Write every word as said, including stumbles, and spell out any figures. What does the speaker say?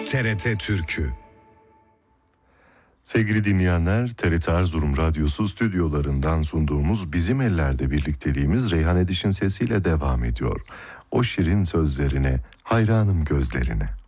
T R T Türkü. Sevgili dinleyenler, T R T Erzurum Radyosu stüdyolarından sunduğumuz Bizim Ellerde birlikteliğimiz Reyhan Ediş'in sesiyle devam ediyor. O şirin sözlerine, hayranım gözlerine.